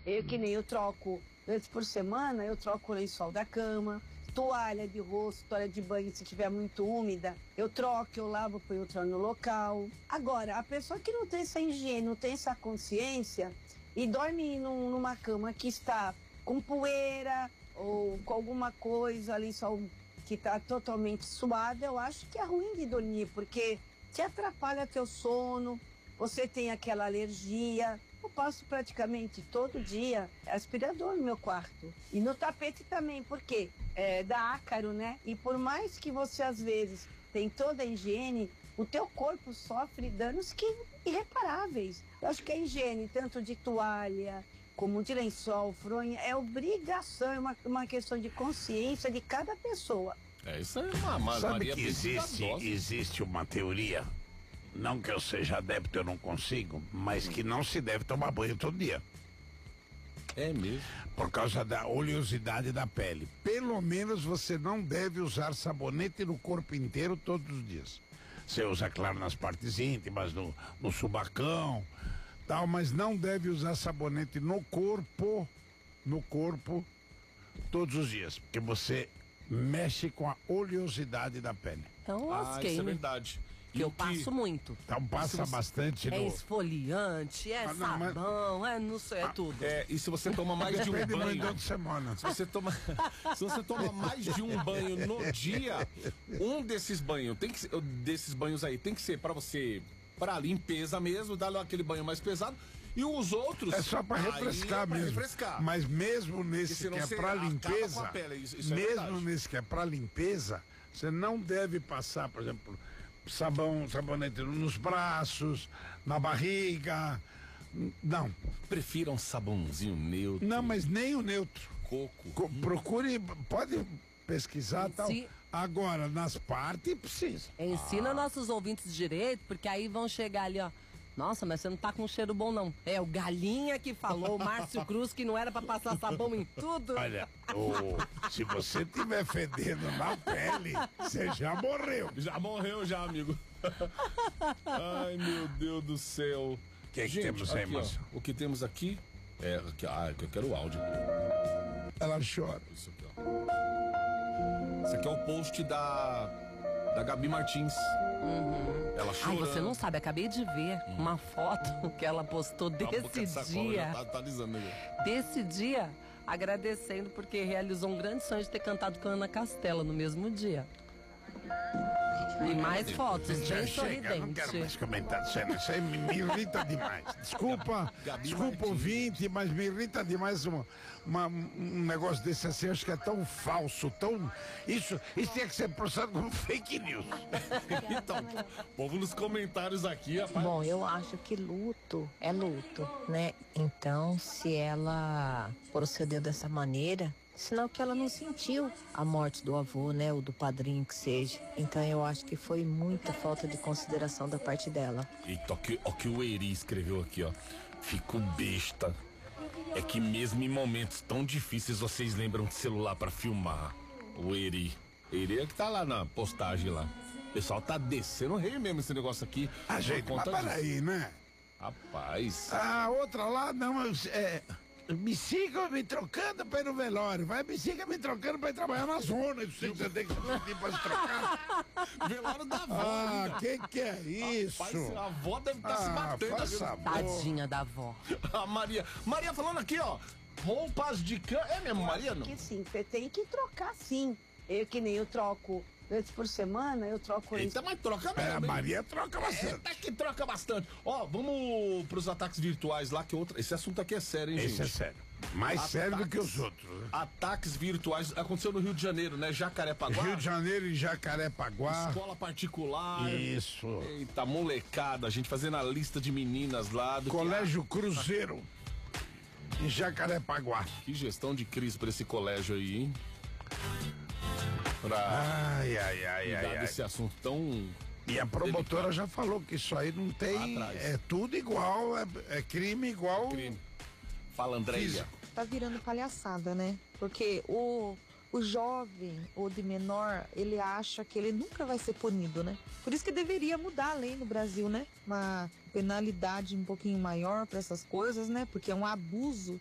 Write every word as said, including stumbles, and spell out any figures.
Eu que nem eu troco, vezes por semana, eu troco o lençol da cama, toalha de rosto, toalha de banho, se tiver muito úmida, eu troco, eu lavo, ponho outra no local. Agora, a pessoa que não tem essa higiene, não tem essa consciência e dorme num, numa cama que está com poeira ou com alguma coisa, lençol que está totalmente suado, eu acho que é ruim de dormir, porque te atrapalha teu sono, você tem aquela alergia. Eu passo praticamente todo dia aspirador no meu quarto. E no tapete também, porque é da ácaro, né? E por mais que você, às vezes, tem toda a higiene, o teu corpo sofre danos que irreparáveis. Eu acho que a higiene, tanto de toalha, como de lençol, fronha, é obrigação, é uma, uma questão de consciência de cada pessoa. É, isso é uma, uma Sabe Maria que existe, existe uma teoria, não que eu seja adepto, eu não consigo, mas que não se deve tomar banho todo dia. É mesmo? Por causa da oleosidade da pele. Pelo menos você não deve usar sabonete no corpo inteiro todos os dias. Você usa, claro, nas partes íntimas, no, no subacão, tal, mas não deve usar sabonete no corpo, no corpo, todos os dias, porque você mexe com a oleosidade da pele. Então, Ah, lasquei, isso é né? verdade. Que eu passo muito. Então passa Isso, bastante é no... esfoliante, é Ah, não, mas- sabão, é não sei, é tudo. É, e se você toma mais de um Depende muito banho, de semana. se você toma, se você toma mais de um banho no dia, um desses banhos tem que ser, desses banhos aí tem que ser pra você, pra limpeza mesmo, dar aquele banho mais pesado. E os outros É só pra aí refrescar é pra mesmo. refrescar. Mas mesmo Porque nesse senão que é você pra acaba limpeza, com a pele, isso- isso é mesmo verdade. nesse que é pra limpeza, você não deve passar, por exemplo, sabão, sabonete nos braços, na barriga. Não. Prefira um sabãozinho neutro. Não, mas nem o neutro. Coco. Co- Procure, pode pesquisar e tal. Se- Agora, nas partes, precisa. Ensina nossos ouvintes direito, porque aí vão chegar ali, ó. Nossa, mas você não tá com um cheiro bom, não. É o Galinha que falou, o Márcio Cruz, que não era pra passar sabão em tudo. Olha, ô, se você tiver fedendo na pele, você já morreu. Já morreu já, amigo. Ai, meu Deus do céu. O que que temos aí, moça? O que temos aqui é... Aqui, ah, eu quero o áudio. Ela chora. Isso aqui, ó. Esse aqui é o post da... Da Gabi Martins. Ela Ai, chorando. você não sabe, acabei de ver uma foto que ela postou A boca de desse sacola dia. já tá, tá alisando, né? Desse dia, agradecendo porque realizou um grande sonho de ter cantado com a Ana Castela no mesmo dia. E mais fotos, Já bem chega, não quero mais sorridente. comentar disso aí, isso aí me, me irrita demais. Desculpa, Gabi desculpa Martins. ouvinte, mas me irrita demais uma, uma- um negócio desse assim, acho que é tão falso, tão... Isso, isso tinha que ser processado como fake news. Então, povo nos comentários aqui, rapaz. Bom, eu acho que luto é luto, né? Então, se ela procedeu dessa maneira, sinal que ela não sentiu a morte do avô, né? Ou do padrinho que seja. Então, eu acho que foi muita falta de consideração da parte dela. Eita, ó que, ó que o Eri escreveu aqui, ó. Fico besta. É que mesmo em momentos tão difíceis vocês lembram de celular pra filmar. O Eri. Eri é que tá lá na postagem lá. O pessoal tá descendo o rei mesmo esse negócio aqui. A por gente, mas conta disso. peraí, né? Rapaz. A outra lá, não, eu- é... Me sigam me trocando para ir no velório. Vai, me siga me trocando para ir trabalhar na zona. Isso que você tem que pedir para se trocar. Velório da avó. Ah, que que é isso? Rapaz, a avó deve estar se Ah, batendo. faça viu? amor. Tadinha da avó. A Maria. Maria falando aqui, ó. Roupas de cama. É mesmo, Maria? Não? Que sim, você tem que trocar sim. Eu que nem eu troco vezes por semana, eu troco Eita, mas troca É, a mesmo. hein? Maria troca bastante. Eita, que troca bastante. Ó, vamos pros ataques virtuais lá, que outra. Esse assunto aqui é sério, hein, Esse gente? é sério. Mais Ataques. sério do que os outros. Né? Ataques virtuais. Aconteceu no Rio de Janeiro, né? Jacarepaguá. Rio de Janeiro e Jacarepaguá. Escola particular. Isso. Eita, molecada. A gente fazendo a lista de meninas lá. Do Colégio Cruzeiro. Em Jacarepaguá. Que, que gestão de crise pra esse colégio aí, hein? Pra Ai, ai, ai, cuidar ai, ai. desse assunto tão... E a promotora já falou que isso aí não tem. Atrás. É tudo igual, é, é crime igual. crime. Fala, Andréia. Físico. Tá virando palhaçada, né? Porque o, o jovem ou de menor, ele acha que ele nunca vai ser punido, né? Por isso que deveria mudar a lei no Brasil, né? Uma penalidade um pouquinho maior para essas coisas, né? Porque é um abuso